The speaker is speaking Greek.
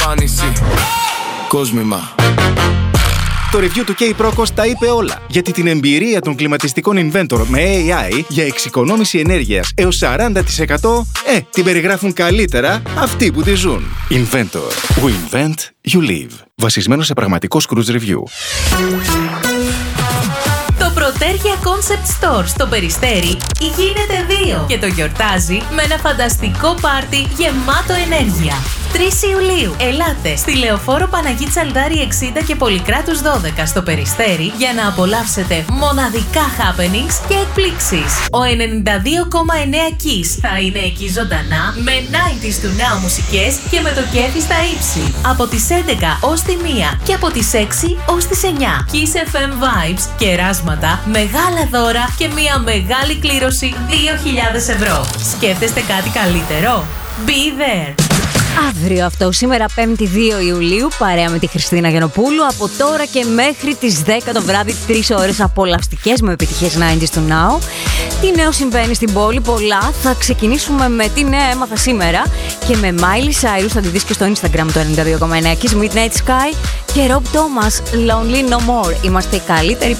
άνηση. Κόσμημα. Το review του K-Procos τα είπε όλα, γιατί την εμπειρία των κλιματιστικών Inventor με AI για εξοικονόμηση ενέργειας έως 40% την περιγράφουν καλύτερα αυτοί που τη ζουν. Inventor. We invent, you live. Βασισμένο σε πραγματικό Scrooge Review. Το Πρωτέρια Concept Store στο Περιστέρι γίνεται 2 και το γιορτάζει με ένα φανταστικό πάρτι γεμάτο ενέργεια. 3 Ιουλίου, ελάτε στη Λεωφόρο Παναγί Τσαλδάρη 60 και Πολυκράτους 12 στο Περιστέρι για να απολαύσετε μοναδικά happenings και εκπλήξεις. Ο 92,9 Kiss θα είναι εκεί ζωντανά με 90s του Now μουσικές και με το κέφι στα ύψη. Από τις 11 ως τη 1 και από τις 6 ως τις 9. Kiss FM Vibes, κεράσματα, μεγάλα δώρα και μια μεγάλη κλήρωση 2.000 ευρώ. Σκέφτεστε κάτι καλύτερο? Be there! Αύριο αυτό, σήμερα 5η 2 Ιουλίου, παρέα με τη Χριστίνα Γιαννοπούλου, από τώρα και μέχρι τις 10 το βράδυ, 3 ώρες απολαυστικές με επιτυχίες 90s του Now. Τι νέο συμβαίνει στην πόλη? Πολλά. Θα ξεκινήσουμε με τι νέα έμαθα σήμερα και με Miley Cyrus, θα τη δεις και στο Instagram το 92,9 Kiss, Midnight Sky και Rob Thomas, Lonely No More. Είμαστε οι καλύτεροι